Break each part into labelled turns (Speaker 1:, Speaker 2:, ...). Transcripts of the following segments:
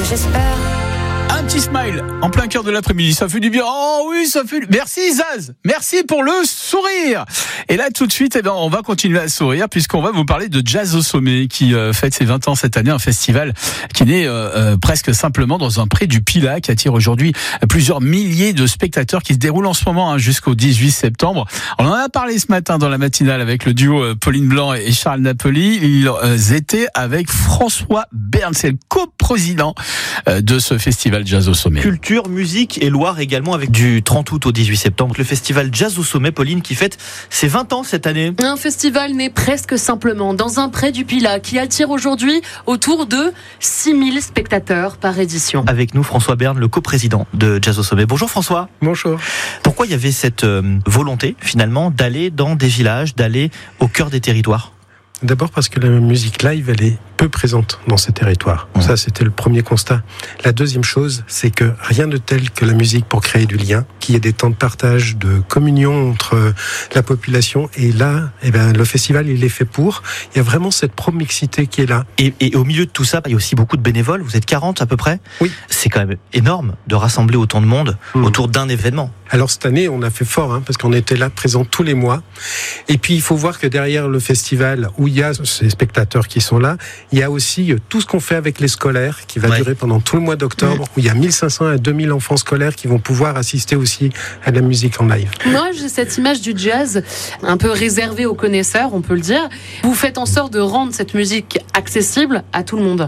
Speaker 1: que j'espère.
Speaker 2: Un petit smile en plein cœur de l'après-midi, ça fait du bien. Oh oui, ça fait. Merci Zaz, merci pour le sourire. Et là tout de suite, on va continuer à sourire puisqu'on va vous parler de Jazz au sommet qui fête ses 20 ans cette année, un festival qui naît presque simplement dans un pré du Pilat qui attire aujourd'hui plusieurs milliers de spectateurs qui se déroule en ce moment jusqu'au 18 septembre. On en a parlé ce matin dans la matinale avec le duo Pauline Blanc et Charles Napoli. Ils étaient avec François Bern, c'est le coprésident de ce festival Jazz au sommet.
Speaker 3: Culture, musique et Loire également avec du 30 août au 18 septembre. Le festival Jazz au sommet, Pauline, qui fête ses 20 ans cette année.
Speaker 4: Un festival né presque simplement dans un pré du Pilat qui attire aujourd'hui autour de 6000 spectateurs par édition.
Speaker 3: Avec nous, François Bern, le coprésident de Jazz au sommet. Bonjour François.
Speaker 5: Bonjour.
Speaker 3: Pourquoi il y avait cette volonté finalement d'aller dans des villages, d'aller au cœur des territoires ?
Speaker 5: D'abord parce que la musique live, elle est peu présente dans ces territoires. Ça, c'était le premier constat. La deuxième chose, c'est que rien de tel que la musique pour créer du lien, qu'il y ait des temps de partage, de communion entre la population. Et là, le festival, il est fait pour. Il y a vraiment cette promixité qui est là.
Speaker 3: Et au milieu de tout ça, il y a aussi beaucoup de bénévoles. Vous êtes 40 à peu près ?
Speaker 5: Oui.
Speaker 3: C'est quand même énorme de rassembler autant de monde autour d'un événement.
Speaker 5: Alors cette année, on a fait fort, parce qu'on était là présents tous les mois. Et puis, il faut voir que derrière le festival, où il y a ces spectateurs qui sont là, il y a aussi tout ce qu'on fait avec les scolaires, qui va durer pendant tout le mois d'octobre, où il y a 1500 à 2000 enfants scolaires qui vont pouvoir assister aussi à la musique en live.
Speaker 4: Moi, j'ai cette image du jazz un peu réservée aux connaisseurs, on peut le dire. Vous faites en sorte de rendre cette musique accessible à tout le monde.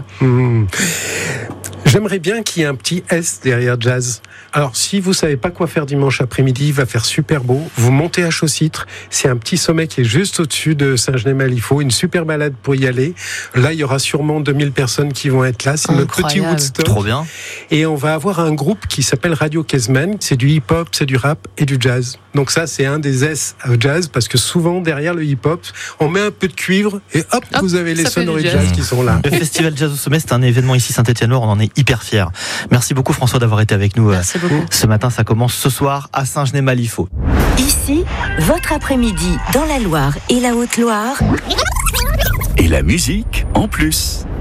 Speaker 5: J'aimerais bien qu'il y ait un petit S derrière jazz. Alors, si vous savez pas quoi faire dimanche après-midi, il va faire super beau. Vous montez à Chaussitre. C'est un petit sommet qui est juste au-dessus de Saint-Genès-Malifaux. Une super balade pour y aller. Là, il y aura sûrement 2000 personnes qui vont être là. C'est notre petit Woodstock.
Speaker 3: Trop bien.
Speaker 5: Et on va avoir un groupe qui s'appelle Radio Kezman. C'est du hip-hop, c'est du rap et du jazz. Donc ça, c'est un des S au jazz parce que souvent, derrière le hip-hop, on met un peu de cuivre et hop, vous avez les sonorités jazz qui sont là.
Speaker 3: Le festival Jazz au sommet, c'est un événement ici Saint-Étienne-Loire. On en est hyper fiers. Merci beaucoup François d'avoir été avec nous.
Speaker 4: Merci beaucoup.
Speaker 3: Ce matin, ça commence ce soir à Saint-Genès-Malifaux.
Speaker 6: Ici, votre après-midi dans la Loire et la Haute-Loire.
Speaker 7: Et la musique en plus.